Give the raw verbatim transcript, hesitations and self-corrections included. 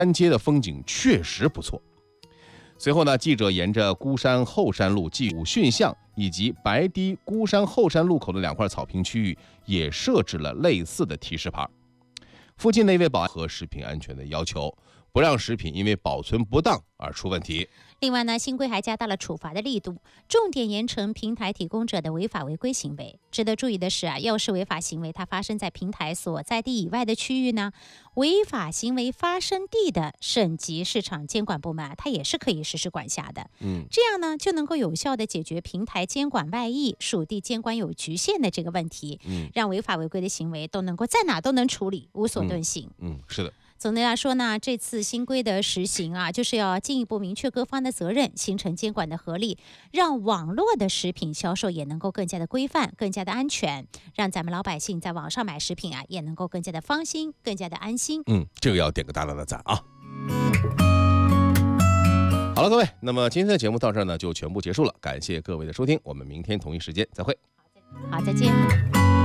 山街的风景确实不错。随后呢，记者沿着孤山后山路、继武训巷以及白堤孤山后山路口的两块草坪区域，也设置了类似的提示牌。附近的一位保安和食品安全的要求，不让食品因为保存不当而出问题。 另外呢，新规还加大了处罚的力度，重点严惩平台提供者的违法违规行为。值得注意的是啊，要是违法行为它发生在平台所在地以外的区域呢，违法行为发生地的省级市场监管部门啊，它也是可以实施管辖的。 嗯， 这样呢，就能够有效的解决平台监管外溢、属地监管有局限的这个问题， 嗯， 让违法违规的行为都能够在哪都能处理，无所遁形。 嗯，嗯是的。 总的来说呢，这次新规的实行啊，就是要进一步明确各方的责任，形成监管的合力，让网络的食品销售也能够更加的规范、更加的安全，让咱们老百姓在网上买食品啊，也能够更加的放心、更加的安心。 嗯，这个要点个大大的赞啊！好了，各位，那么今天的节目到这儿呢，就全部结束了，感谢各位的收听，我们明天同一时间再会。 好，再见。